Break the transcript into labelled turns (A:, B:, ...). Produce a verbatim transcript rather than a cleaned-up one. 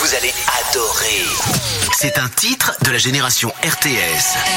A: vous allez adorer. C'est un titre de la génération R T S.